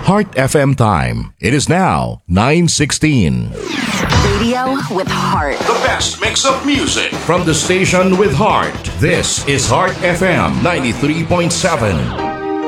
Heart FM time. It is now 9:16. Radio with heart. The best mix of music from the station with heart. This is Heart FM 93.7.